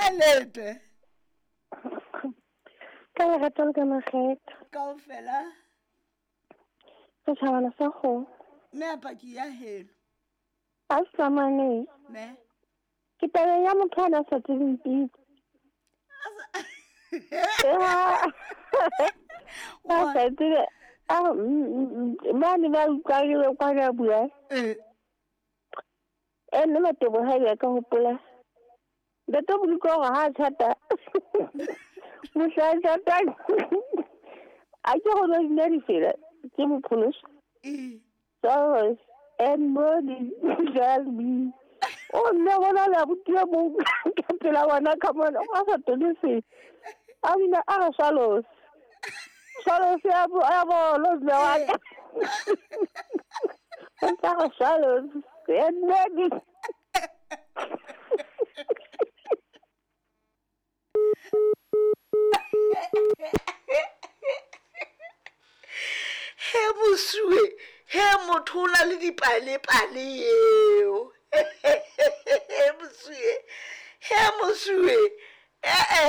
lete Ka ga tol ka mageta. kaofela Ke tshwana sa go. me apaki ya heno A tsamane. me Ke taba ya motho ana sa tsebeng pitse. Wa- Sa tsebe. Mane ba utlwa kwa ga bua. Nna matebo ha ya ka hopola. Dato bulu ko ha chata. Musa chata. A ke go nna di fela. Ke mo pholosa. So, and money just me. Oh, no, la butia mo ka la wana ka mona wa sa tole se. A mina a salos. Salos ya bo los de wa. Ka salos. And money. he bosue he motho o na le dipale-pale eo he bosue he mosue